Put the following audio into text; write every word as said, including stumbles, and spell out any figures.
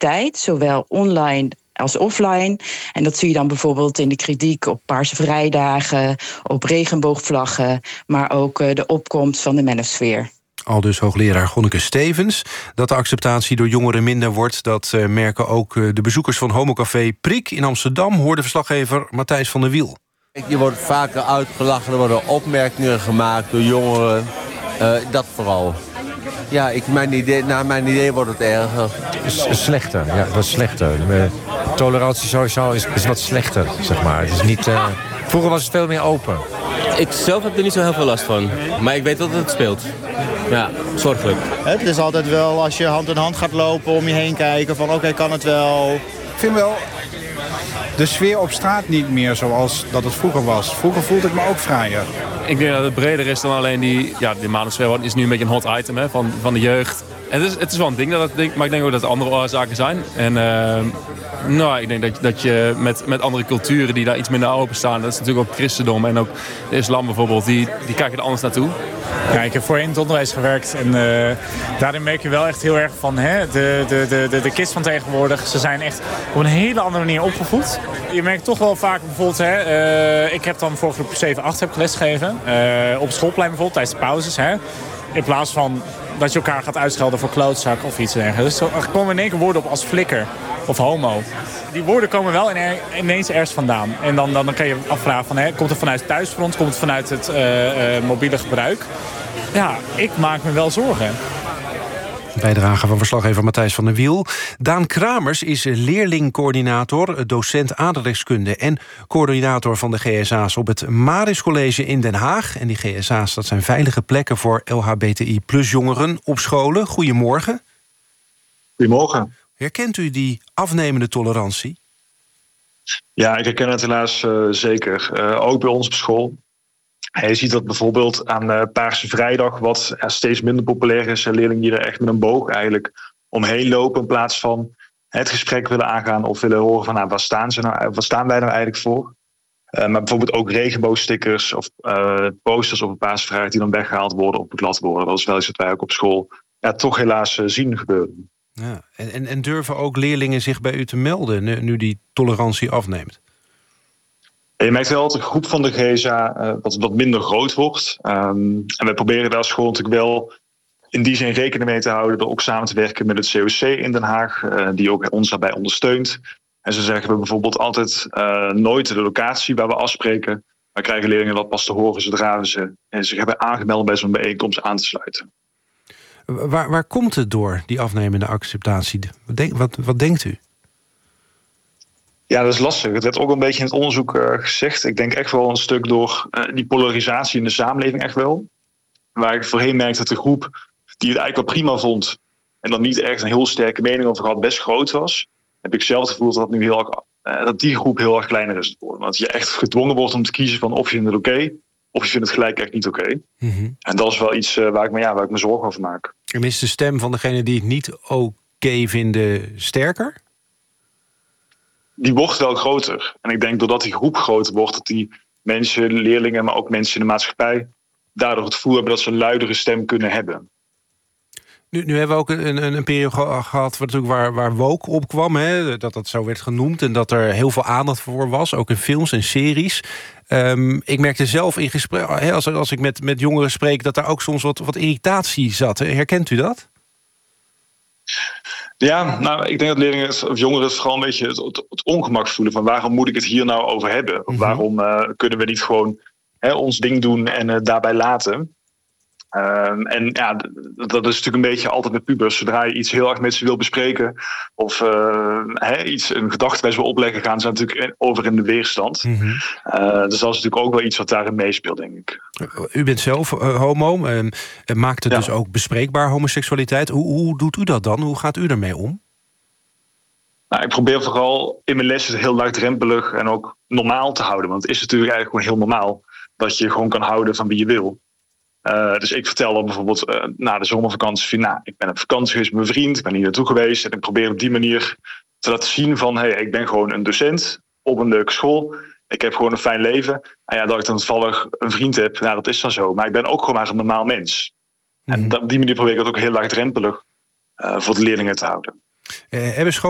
diversiteit, zowel online als offline. En dat zie je dan bijvoorbeeld in de kritiek op Paarse Vrijdagen, op regenboogvlaggen, maar ook uh, de opkomst van de manosfeer. Aldus hoogleraar Gonneke Stevens. Dat de acceptatie door jongeren minder wordt, dat uh, merken ook uh, de bezoekers van homocafé Priek in Amsterdam, hoorde verslaggever Matthijs van der Wiel. Je wordt vaker uitgelachen, er worden opmerkingen gemaakt door jongeren. Uh, dat vooral. Ja, ik, mijn idee, naar mijn idee wordt het erger. S- slechter, ja, wat slechter. De tolerantie sowieso is, is wat slechter, zeg maar. Het is niet, uh, vroeger was het veel meer open. Ik zelf heb er niet zo heel veel last van. Maar ik weet dat het speelt. Ja, zorgelijk. Het is altijd wel, als je hand in hand gaat lopen, om je heen kijken van oké, okay, kan het wel. Ik vind wel de sfeer op straat niet meer zoals dat het vroeger was. Vroeger voelde ik me ook vrijer. Ik denk dat het breder is dan alleen die... Ja, die manosfeer is nu een beetje een hot item, hè, van, van de jeugd. En het is, het is wel een ding, dat het ding, maar ik denk ook dat er andere zaken zijn. En uh, nou, ik denk dat, dat je met, met andere culturen die daar iets minder open staan... dat is natuurlijk ook het christendom en ook de islam bijvoorbeeld... die, die kijken er anders naartoe. Ja, ik heb voorheen in het onderwijs gewerkt en uh, daarin merk je wel echt heel erg van... Hè, de, de, de, de, de kids van tegenwoordig, ze zijn echt op een hele andere manier opgevoed. Je merkt toch wel vaak bijvoorbeeld... Hè, uh, ik heb dan voor groep zeven acht heb ik lesgegeven. Uh, op het schoolplein bijvoorbeeld, tijdens de pauzes. Hè, in plaats van dat je elkaar gaat uitschelden voor klootzak of iets dergelijks. Dus er komen in één keer woorden op als flikker of homo. Die woorden komen wel ineens ergens vandaan. En dan, dan, dan kan je afvragen, van, hè, komt het vanuit het thuisfront? Komt het vanuit het uh, uh, mobiele gebruik? Ja, ik maak me wel zorgen. Bijdrage van verslaggever Matthijs van der Wiel. Daan Kramers is leerlingcoördinator, docent aardrijkskunde... en coördinator van de G S A's op het Maris College in Den Haag. En die G S A's, dat zijn veilige plekken voor L H B T I plus jongeren op scholen. Goedemorgen. Goedemorgen. Herkent u die afnemende tolerantie? Ja, ik herken het helaas uh, zeker. Uh, ook bij ons op school. Je ziet dat bijvoorbeeld aan uh, Paarse Vrijdag, wat uh, steeds minder populair is. Leerlingen die er echt met een boog eigenlijk omheen lopen, in plaats van het gesprek willen aangaan of willen horen van nou, wat, staan ze nou, wat staan wij nou eigenlijk voor. Uh, maar bijvoorbeeld ook regenboogstickers of uh, posters op een Paarse Vrijdag die dan weggehaald worden op het kladborden. Dat is wel iets wat wij ook op school ja, toch helaas uh, zien gebeuren. Ja, en, en, en durven ook leerlingen zich bij u te melden nu, nu die tolerantie afneemt? Je merkt wel dat de groep van de G S A uh, wat, wat minder groot wordt. Um, en we proberen daar als school natuurlijk wel in die zin rekening mee te houden... door ook samen te werken met het C O C in Den Haag... Uh, die ook ons daarbij ondersteunt. En zo zeggen we bijvoorbeeld altijd uh, nooit de locatie waar we afspreken. Maar krijgen leerlingen dat pas te horen zodra we ze en zich hebben aangemeld bij zo'n bijeenkomst aan te sluiten. Waar, waar komt het door, die afnemende acceptatie? Wat, denk, wat, wat denkt u? Ja, dat is lastig. Het werd ook een beetje in het onderzoek uh, gezegd. Ik denk echt wel een stuk door uh, die polarisatie in de samenleving echt wel. Waar ik voorheen merkte dat de groep die het eigenlijk wel prima vond... en dan niet echt een heel sterke mening over had, best groot was... heb ik zelf het gevoel dat, dat, nu heel erg, uh, dat die groep heel erg kleiner is geworden. Want je echt gedwongen wordt om te kiezen van of je vindt het oké... Okay, of je vindt het gelijk echt niet oké. Okay. Mm-hmm. En dat is wel iets uh, waar, ik me, ja, waar ik me zorgen over maak. En is de stem van degene die het niet oké okay vinden sterker? Die wordt wel groter. En ik denk doordat die groep groter wordt... dat die mensen, leerlingen, maar ook mensen in de maatschappij... daardoor het gevoel hebben dat ze een luidere stem kunnen hebben. Nu, nu hebben we ook een, een, een periode gehad waar, waar, waar woke opkwam. Hè, dat dat zo werd genoemd en dat er heel veel aandacht voor was. Ook in films en series. Um, ik merkte zelf in gesprek, als, als ik met, met jongeren spreek... dat daar ook soms wat, wat irritatie zat. Herkent u dat? Ja, nou, ik denk dat leerlingen of jongeren het vooral een beetje het, het, het ongemak voelen... van waarom moet ik het hier nou over hebben? Of mm-hmm. waarom uh, kunnen we niet gewoon hè, ons ding doen en uh, daarbij laten? Um, en ja, dat is natuurlijk een beetje altijd met pubers. Zodra je iets heel erg met ze wil bespreken... of uh, hè, iets, een gedachte bij ze wil opleggen... gaan ze natuurlijk over in de weerstand. Mm-hmm. Uh, dus dat is natuurlijk ook wel iets wat daarin meespeelt, denk ik. U bent zelf uh, homo. Uh, maakt het ja. dus ook bespreekbaar, homoseksualiteit. Hoe, hoe doet u dat dan? Hoe gaat u ermee om? Nou, ik probeer vooral in mijn lessen heel laagdrempelig... en ook normaal te houden. Want het is natuurlijk eigenlijk gewoon heel normaal... dat je gewoon kan houden van wie je wil... Uh, dus ik vertel dan bijvoorbeeld uh, na de zomervakantie... Van, nou, ik ben op vakantie geweest met mijn vriend, ik ben hier naartoe geweest... en ik probeer op die manier te laten zien van... hey, ik ben gewoon een docent op een leuke school... ik heb gewoon een fijn leven... en ja, dat ik dan toevallig een vriend heb, nou, dat is dan zo... maar ik ben ook gewoon maar een normaal mens. Mm-hmm. En op die manier probeer ik dat ook heel laagdrempelig... Uh, voor de leerlingen te houden. Uh, hebben scholen